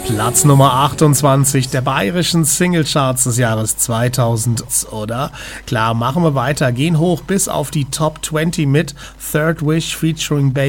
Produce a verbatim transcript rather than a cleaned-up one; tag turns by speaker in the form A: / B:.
A: Platz Nummer achtundzwanzig der bayerischen Singlecharts des Jahres zweitausend. Oder? Klar, machen wir weiter, gehen hoch bis auf die Top zwanzig mit Third Wish featuring Baby